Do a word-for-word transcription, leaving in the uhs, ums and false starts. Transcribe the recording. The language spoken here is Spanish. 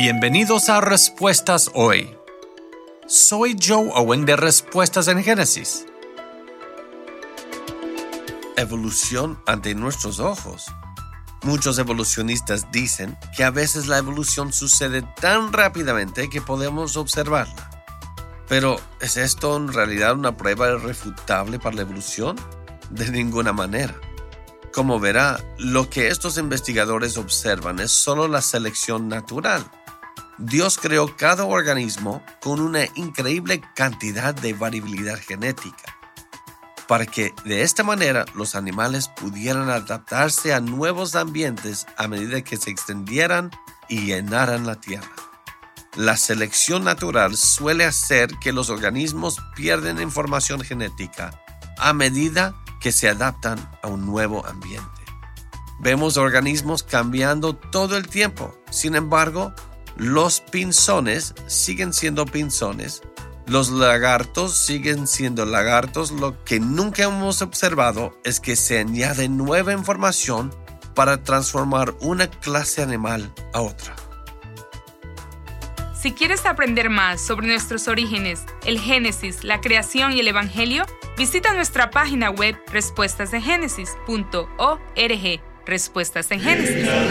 Bienvenidos a Respuestas Hoy. Soy Joe Owen de Respuestas en Génesis. Evolución ante nuestros ojos. Muchos evolucionistas dicen que a veces la evolución sucede tan rápidamente que podemos observarla. Pero, ¿es esto en realidad una prueba irrefutable para la evolución? De ninguna manera. Como verá, lo que estos investigadores observan es solo la selección natural. Dios creó cada organismo con una increíble cantidad de variabilidad genética, para que de esta manera los animales pudieran adaptarse a nuevos ambientes a medida que se extendieran y llenaran la tierra. La selección natural suele hacer que los organismos pierden información genética a medida que se adaptan a un nuevo ambiente. Vemos organismos cambiando todo el tiempo. Sin embargo, los pinzones siguen siendo pinzones. Los lagartos siguen siendo lagartos. Lo que nunca hemos observado es que se añade nueva información para transformar una clase animal a otra. Si quieres aprender más sobre nuestros orígenes, el Génesis, la creación y el Evangelio, visita nuestra página web respuestas en génesis punto org. Respuestas en Génesis.